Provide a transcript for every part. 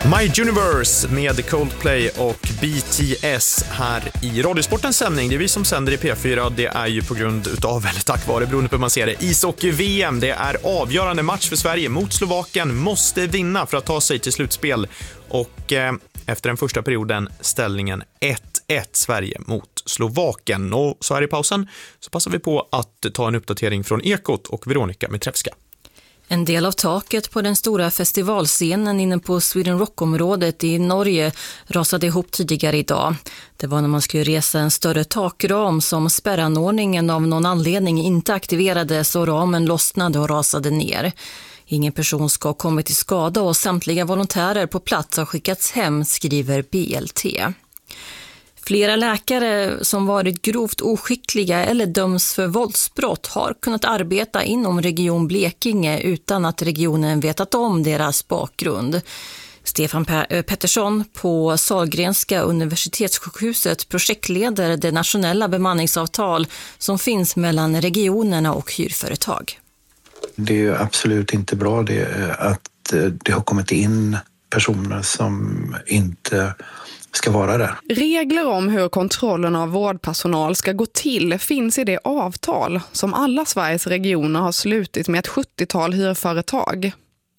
My Universe med Coldplay och BTS här i Radiosportens sändning. Det är vi som sänder i P4. Det är ju på grund utav, eller tack vare, beroende på hur man ser det, ishockey-VM. Det är avgörande match för Sverige mot Slovakien. Måste vinna för att ta sig till slutspel. Och efter den första perioden ställningen 1-1 Sverige mot Slovakien. Och så här i pausen så passar vi på att ta en uppdatering från Ekot och Veronica Mitrevska. En del av taket på den stora festivalscenen inne på Sweden Rock-området i Norge rasade ihop tidigare idag. Det var när man skulle resa en större takram som spärranordningen av någon anledning inte aktiverades och ramen lossnade och rasade ner. Ingen person ska ha kommit till skada och samtliga volontärer på plats har skickats hem, skriver BLT. Flera läkare som varit grovt oskickliga eller döms för våldsbrott har kunnat arbeta inom Region Blekinge utan att regionen vetat om deras bakgrund. Stefan Pettersson på Sahlgrenska universitetssjukhuset projektleder det nationella bemanningsavtal som finns mellan regionerna och hyrföretag. Det är ju absolut inte bra att det har kommit in personer som inte ska vara där. Regler om hur kontrollen av vårdpersonal ska gå till finns i det avtal som alla Sveriges regioner har slutit med ett 70-tal hyrföretag.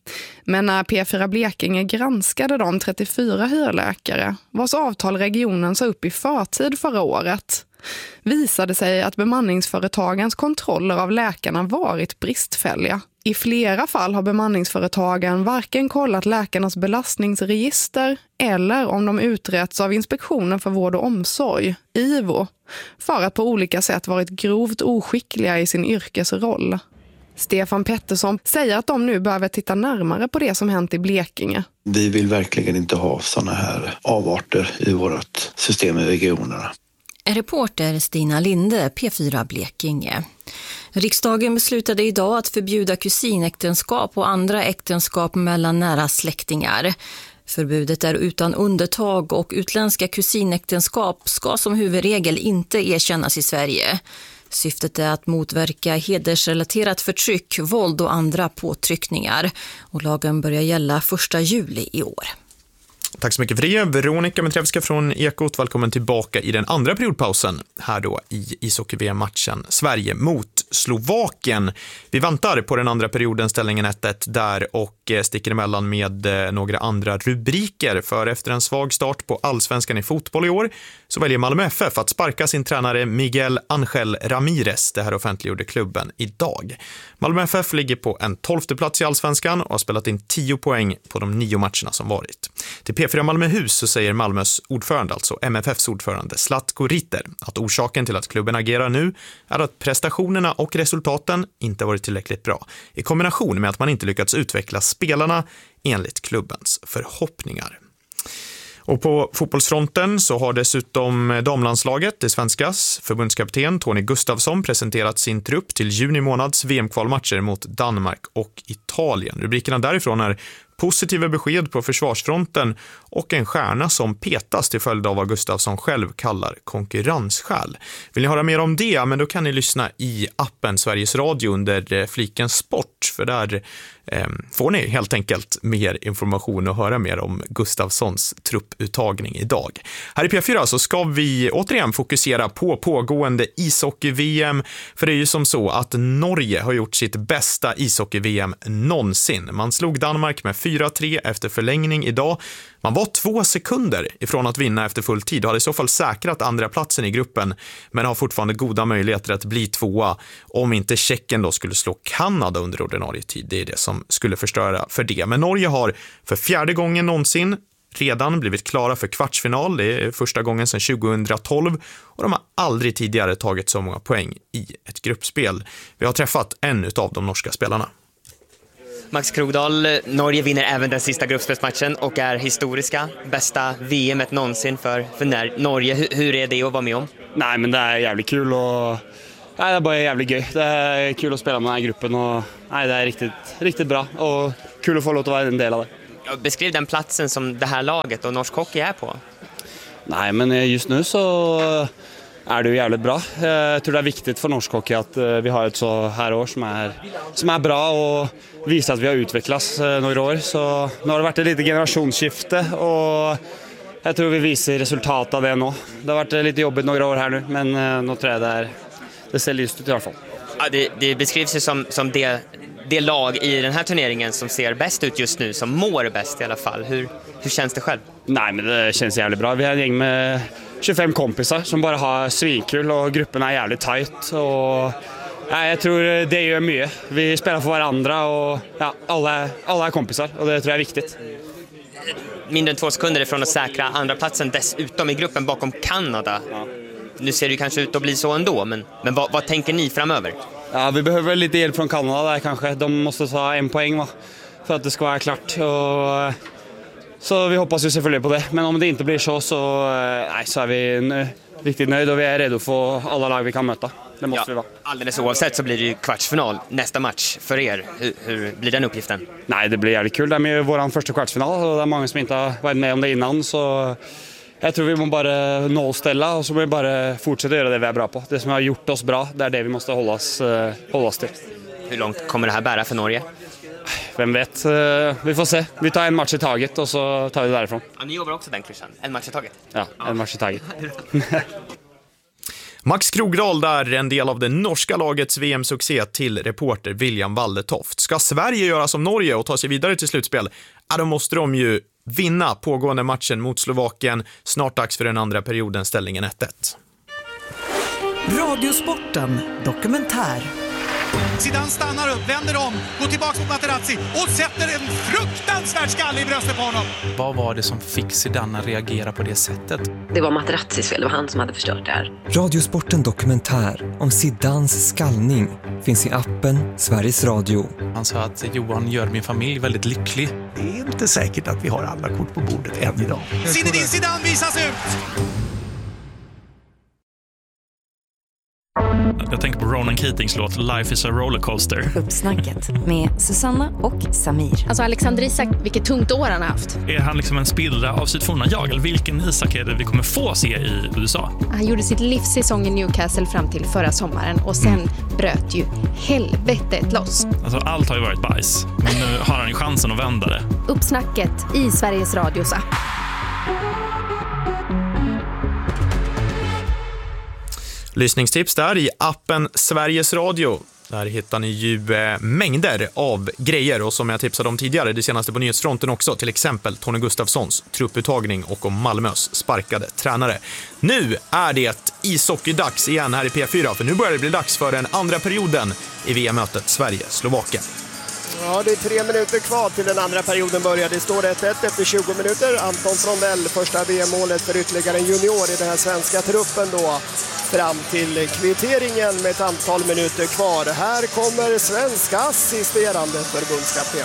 Men när P4 Blekinge granskade de 34 hyrläkare vars avtal regionen sa upp i förtid förra året, visade sig att bemanningsföretagens kontroller av läkarna varit bristfälliga. I flera fall har bemanningsföretagen varken kollat läkarnas belastningsregister eller om de uträtts av Inspektionen för vård och omsorg, IVO, för att på olika sätt varit grovt oskickliga i sin yrkesroll. Stefan Pettersson säger att de nu behöver titta närmare på det som hänt i Blekinge. Vi vill verkligen inte ha såna här avarter i vårt system i regionerna. Reporter Stina Linde, P4 Blekinge. Riksdagen beslutade idag att förbjuda kusinäktenskap och andra äktenskap mellan nära släktingar. Förbudet är utan undantag och utländska kusinäktenskap ska som huvudregel inte erkännas i Sverige. Syftet är att motverka hedersrelaterat förtryck, våld och andra påtryckningar. Och lagen börjar gälla 1 juli i år. Tack så mycket för det. Veronica Mitrevska från Ekot. Välkommen tillbaka i den andra periodpausen här då i ishockey-VM-matchen Sverige mot Slovakien. Vi väntar på den andra perioden, ställningen 1-1 där, och sticker emellan med några andra rubriker. För efter en svag start på allsvenskan i fotboll i år så väljer Malmö FF att sparka sin tränare Miguel Ángel Ramírez. Det här offentliggjorde klubben idag. Malmö FF ligger på en 12:e plats i allsvenskan och har spelat in 10 poäng på de 9 matcherna som varit. Till P4 Malmöhus så säger Malmös ordförande, alltså MFFs ordförande Zlatko Ritter, att orsaken till att klubben agerar nu är att prestationerna och resultaten inte varit tillräckligt bra, i kombination med att man inte lyckats utveckla spelarna enligt klubbens förhoppningar. Och på fotbollsfronten så har dessutom damlandslaget, det svenskas förbundskapten Tony Gustafsson, presenterat sin trupp till juni månads VM-kvalmatcher mot Danmark och Italien. Rubrikerna därifrån är positiva besked på försvarsfronten och en stjärna som petas till följd av vad Gustafsson själv kallar konkurrensskäl. Vill ni höra mer om det? Men då kan ni lyssna i appen Sveriges Radio under fliken sport, för där får ni helt enkelt mer information och höra mer om Gustafssons trupputtagning idag. Här i P4 så ska vi återigen fokusera på pågående ishockey-VM, för det är ju som så att Norge har gjort sitt bästa ishockey-VM någonsin. Man slog Danmark med 4-3 efter förlängning idag. Man var 2 sekunder ifrån att vinna efter full tid och hade i så fall säkrat andra platsen i gruppen, men har fortfarande goda möjligheter att bli 2:a om inte Tjeckien då skulle slå Kanada under ordinarie tid. Det är det som skulle förstöra för det. Men Norge har för 4:e gången någonsin redan blivit klara för kvartsfinal. Det är första gången sedan 2012 och de har aldrig tidigare tagit så många poäng i ett gruppspel. Vi har träffat en av de norska spelarna. Max Krogdahl, Norge vinner även den sista gruppspelsmatchen och är historiska bästa VM:et någonsin för Norge. Hur är det att vara med om? Nej, men det är jävligt kul och det är bara jävligt gøy. Det är kul att spela med den här gruppen och det är riktigt bra och kul att få lov att vara en del av det. Beskriv den platsen som det här laget och norsk hockey är på. Nej, men just nu så är det ju jävligt bra. Jag tror det är viktigt för norsk hockey att vi har ett så här år som är bra och visar att vi har utvecklats några år. Så nu har det varit ett litet generationsskifte och jag tror vi visar resultat av det nu. Det har varit lite jobbigt några år här nu, men nu tror jag det ser lyst ut i alla fall. Ja, det beskrivs ju som det lag i den här turneringen som ser bäst ut just nu, som mår bäst i alla fall. Hur känns det själv? Nej, men det känns jävligt bra. Vi har en gäng med 25 kompisar som bara har svinkul och gruppen är jävligt tight. Och, jag tror det gör mycket. Vi spelar för varandra och alla är kompisar och det tror jag är viktigt. Mindre än 2 sekunder ifrån att säkra andra platsen dessutom i gruppen bakom Kanada. Ja. Nu ser det kanske ut att bli så ändå, men vad tänker ni framöver? Ja, vi behöver lite hjälp från Kanada där kanske. De måste ta 1 poäng för att det ska vara klart. Så vi hoppas ju selvfølgelig på det. Men om det inte blir så är vi riktigt nöjda och vi är redo för alla lag vi kan möta. Det måste vi vara. Alldeles oavsett så blir det ju kvartsfinal nästa match för er. Hur blir den uppgiften? Nej, det blir jävligt kul. Det är med vår första kvartsfinal och det är många som inte har varit med om det innan. Så jag tror vi måste bara nollställa och så måste vi bara fortsätta göra det vi är bra på. Det som har gjort oss bra, det är det vi måste hålla oss till. Hur långt kommer det här bära för Norge? Vem vet, vi får se. Vi tar en match i taget och så tar vi det därifrån. Ja, ni jobbar också den klyschan, en match i taget? Ja, en match i taget. Max Krogdahl där, en del av det norska lagets VM-succé, till reporter William Waldetoft. Ska Sverige göra som Norge och ta sig vidare till slutspel? Ja, då måste de ju vinna pågående matchen mot Slovakien. Snart dags för den andra perioden, ställningen 1-1. Radiosporten dokumentär. Zidane stannar upp, vänder om, går tillbaka mot Materazzi och sätter en fruktansvärd skalle i bröstet på honom. Vad var det som fick Zidane att reagera på det sättet? Det var Materazzis fel, det var han som hade förstört det här. Radiosporten dokumentär om Zidanes skallning finns i appen Sveriges Radio. Han sa att Johan gör min familj väldigt lycklig. Det är inte säkert att vi har alla kort på bordet än idag. Zinedine Zidane visas ut! Jag tänker på Ronan Keatings låt Life is a rollercoaster. Uppsnacket med Susanna och Samir. Alltså Alexander Isak, vilket tungt år han har haft. Är han liksom en spillra av sitt forna jag? Eller vilken Isak är det vi kommer få se i USA? Han gjorde sitt livssäsong i Newcastle fram till förra sommaren. Och sen bröt ju helvetet loss. Alltså allt har ju varit bajs. Men nu har han ju chansen att vända det. Uppsnacket i Sveriges Radios app. Lyssningstips där i appen Sveriges Radio. Där hittar ni ju mängder av grejer och som jag tipsade om tidigare, det senaste på nyhetsfronten också, till exempel Tony Gustafssons trupputtagning och om Malmös sparkade tränare. Nu är det ishockeydags igen här i P4, för nu börjar det bli dags för den andra perioden i VM-mötet Sverige-Slovakien. Ja, det är 3 minuter kvar till den andra perioden börjar. Det står 1-1 efter 20 minuter. Anton Frondell, första VM-målet för ytterligare en junior i den här svenska truppen då. Fram till kvitteringen med ett antal minuter kvar. Här kommer svenska assisterande förbundskapten.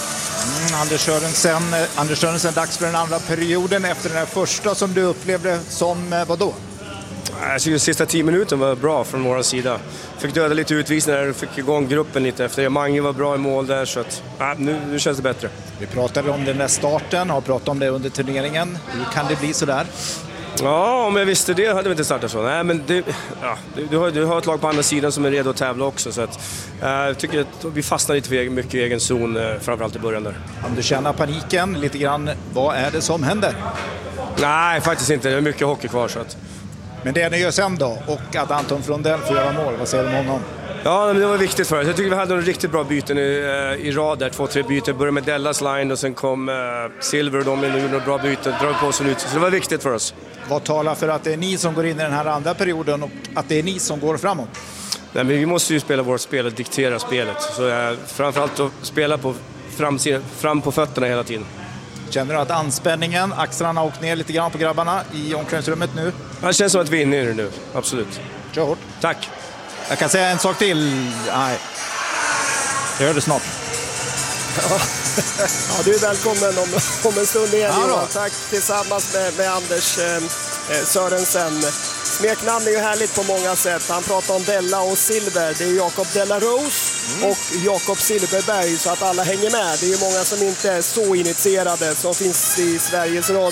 Anders Sörensen, dags för den andra perioden efter den här första som du upplevde som vad då? Jag tycker sista 10 minuter var bra från vår sida. Fick döda lite utvisningar och fick igång gruppen lite efter. Mange var bra i mål där så att nu känns det bättre. Vi pratade om den där starten, har pratat om det under turneringen. Hur kan det bli så där? Ja, om jag visste det hade vi inte startat så. Nej, men du har ett lag på andra sidan som är redo att tävla också. Så att, jag tycker att vi fastnar lite för mycket i egen zon, framförallt i början där. Om du känner paniken lite grann, vad är det som händer? Nej, faktiskt inte. Det är mycket hockey kvar. Så att... Men det ni gör sen då, och att Anton Frondell får göra mål, vad säger du om honom? Ja, men det var viktigt för oss. Jag tycker vi hade en riktigt bra byten i rad där. 2-3 byten. Började med Dellas line och sen kom Silver och de gjorde några bra byten. Drog på sig ut. Så det var viktigt för oss. Vad talar för att det är ni som går in i den här andra perioden och att det är ni som går framåt? Nej, men vi måste ju spela vårt spel och diktera spelet. Så framförallt att spela på fram på fötterna hela tiden. Känner du att anspänningen, axlarna har åkt ner lite grann på grabbarna i omklädningsrummet nu? Det känns som att vi är inne i det nu, absolut. Kör hårt. Tack. Jag kan säga en sak till. Nej. Jag gör det snart. Ja, du är välkommen om en stund igen. Ja, tack tillsammans med Anders Sörensen. Smeknamn är ju härligt på många sätt. Han pratar om Della och Silver. Det är Jakob Della Rose och Jakob Silverberg, så att alla hänger med. Det är ju många som inte är så initierade som finns i Sveriges Radio.